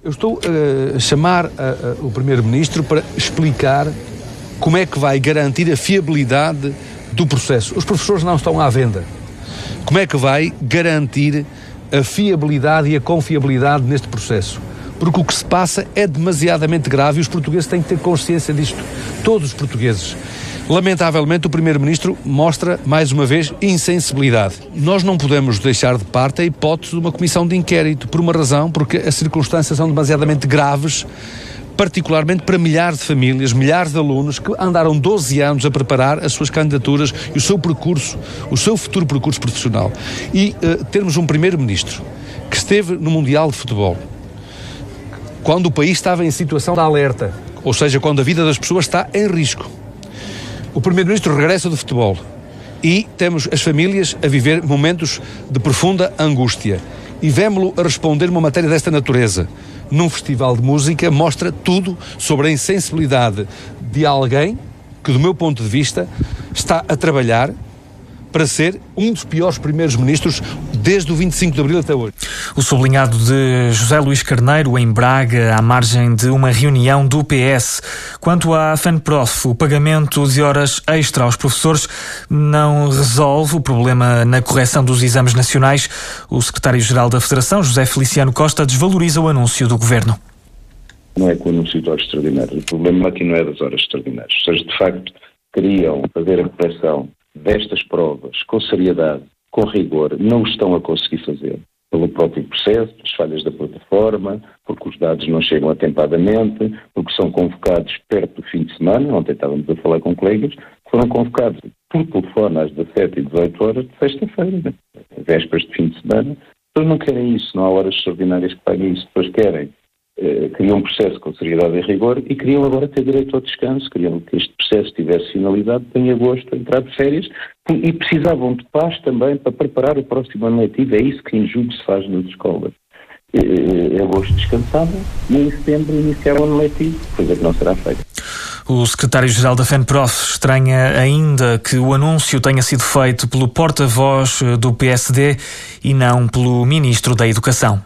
Eu estou a chamar o Primeiro-Ministro para explicar como é que vai garantir a fiabilidade do processo. Os professores não estão à venda. Como é que vai garantir a fiabilidade e a confiabilidade neste processo? Porque o que se passa é demasiadamente grave e os portugueses têm que ter consciência disto. Todos os portugueses. Lamentavelmente, o Primeiro-Ministro mostra, mais uma vez, insensibilidade. Nós não podemos deixar de parte a hipótese de uma comissão de inquérito, por uma razão, porque as circunstâncias são demasiadamente graves, particularmente para milhares de famílias, milhares de alunos que andaram 12 anos a preparar as suas candidaturas e o seu percurso, o seu futuro percurso profissional. E termos um Primeiro-Ministro que esteve no Mundial de Futebol, quando o país estava em situação de alerta, ou seja, quando a vida das pessoas está em risco. O Primeiro-Ministro regressa do futebol e temos as famílias a viver momentos de profunda angústia. E vemo-lo a responder uma matéria desta natureza. Num festival de música mostra tudo sobre a insensibilidade de alguém que, do meu ponto de vista, está a trabalhar para ser um dos piores primeiros-ministros desde o 25 de Abril até hoje. O sublinhado de José Luís Carneiro em Braga, à margem de uma reunião do PS. Quanto à FENPROF, o pagamento de horas extra aos professores não resolve o problema na correção dos exames nacionais. O secretário-geral da Federação, José Feliciano Costa, desvaloriza o anúncio do Governo. Não é com o anúncio de horas extraordinárias. O problema aqui não é das horas extraordinárias. Ou seja, de facto, queriam fazer a correção destas provas com seriedade, com rigor, não o estão a conseguir fazer. Pelo próprio processo, as falhas da plataforma, porque os dados não chegam atempadamente, porque são convocados perto do fim de semana. Ontem estávamos a falar com colegas que foram convocados por telefone às 17 e 18 horas de sexta-feira, vésperas de fim de semana. Eles não querem isso, não há horas extraordinárias que paguem isso. Depois queriam um processo com seriedade e rigor e queriam agora ter direito ao descanso, queriam que este processo tivesse finalidade em agosto, entrar de férias, e precisavam de paz também para preparar o próximo ano letivo. É isso que em julho se faz nas escolas. Em agosto descansavam e em setembro iniciaram o ano letivo, coisa que não será feita. O secretário-geral da FENPROF estranha ainda que o anúncio tenha sido feito pelo porta-voz do PSD e não pelo Ministro da Educação.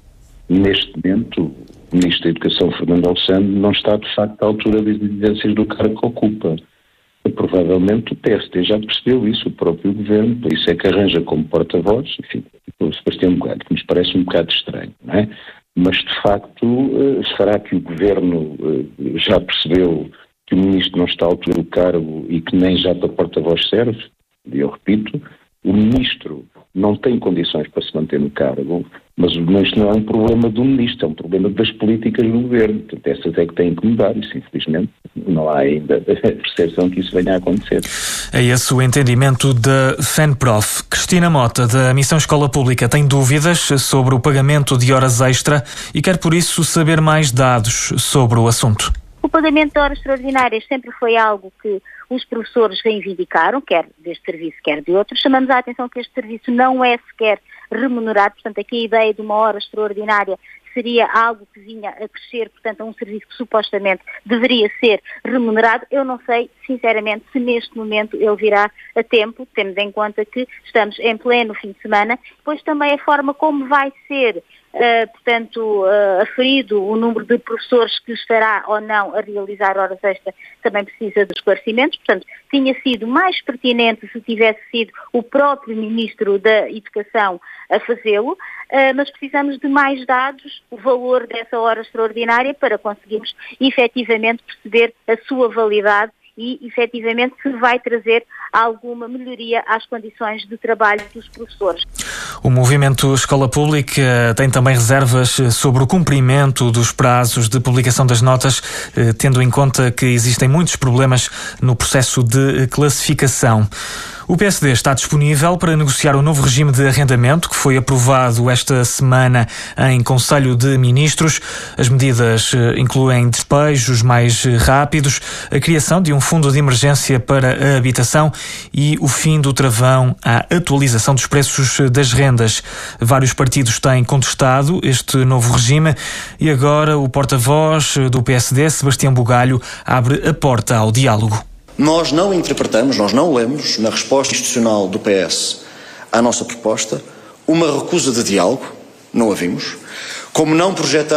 Neste momento, o Ministro da Educação, Fernando Alexandre, não está de facto à altura das exigências do cargo que ocupa. Provavelmente o PSD já percebeu isso, o próprio Governo, por isso é que arranja como porta-voz, enfim, o Sebastião Bugalho, que nos parece um bocado estranho, não é? Mas de facto, será que o Governo já percebeu que o Ministro não está à altura do cargo e que nem já para porta-voz serve? E eu repito, o Ministro não tem condições para se manter no cargo, mas isto não é um problema do Ministro, é um problema das políticas do Governo. Portanto, essas é que têm que mudar, isso infelizmente não há ainda a percepção que isso venha a acontecer. É esse o entendimento da FENPROF. Cristina Mota, da Missão Escola Pública, tem dúvidas sobre o pagamento de horas extra e quer por isso saber mais dados sobre o assunto. O pagamento de horas extraordinárias sempre foi algo que os professores reivindicaram, quer deste serviço, quer de outros. Chamamos a atenção que este serviço não é sequer remunerado, portanto aqui a ideia de uma hora extraordinária seria algo que vinha a crescer, portanto, a um serviço que supostamente deveria ser remunerado. Eu não sei, sinceramente, se neste momento ele virá a tempo, tendo em conta que estamos em pleno fim de semana, depois também a forma como vai ser aferido o número de professores que estará ou não a realizar horas extra também precisa de esclarecimentos. Portanto, tinha sido mais pertinente se tivesse sido o próprio Ministro da Educação a fazê-lo, mas precisamos de mais dados, o valor dessa hora extraordinária, para conseguirmos efetivamente perceber a sua validade e, efetivamente, se vai trazer alguma melhoria às condições de trabalho dos professores. O Movimento Escola Pública tem também reservas sobre o cumprimento dos prazos de publicação das notas, tendo em conta que existem muitos problemas no processo de classificação. O PSD está disponível para negociar o novo regime de arrendamento que foi aprovado esta semana em Conselho de Ministros. As medidas incluem despejos mais rápidos, a criação de um fundo de emergência para a habitação e o fim do travão à atualização dos preços das rendas. Vários partidos têm contestado este novo regime e agora o porta-voz do PSD, Sebastião Bugalho, abre a porta ao diálogo. Nós não interpretamos, nós não lemos na resposta institucional do PS à nossa proposta uma recusa de diálogo, não a vimos, como não projetamos